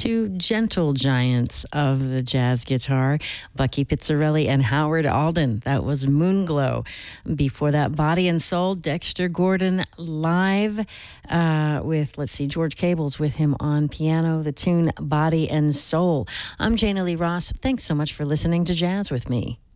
two gentle giants of the jazz guitar, Bucky Pizzarelli and Howard Alden. That was Moonglow. Before that, Body and Soul, Dexter Gordon live with, George Cable's with him on piano, the tune Body and Soul. I'm Jana Lee Ross. Thanks so much for listening to Jazz with me.